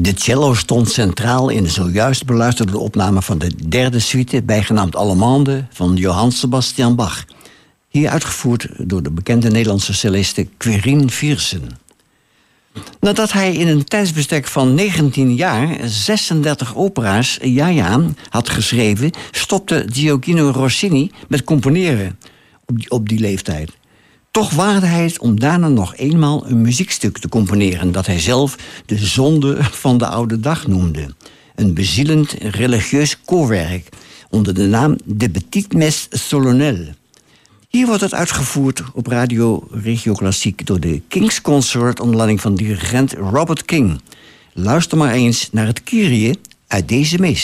De cello stond centraal in de zojuist beluisterde opname van de derde suite, bijgenaamd Allemande, van Johann Sebastian Bach. Hier uitgevoerd door de bekende Nederlandse celliste Quirine Viersen. Nadat hij in een tijdsbestek van 19 jaar 36 opera's had geschreven, stopte Gioachino Rossini met componeren op die leeftijd. Toch waagde hij het om daarna nog eenmaal een muziekstuk te componeren dat hij zelf de zonde van de oude dag noemde. Een bezielend religieus koorwerk onder de naam De Petite Messe Solennelle. Hier wordt het uitgevoerd op Radio Regio Klassiek door de King's Consort onder leiding van dirigent Robert King. Luister maar eens naar het Kyrie uit deze mis.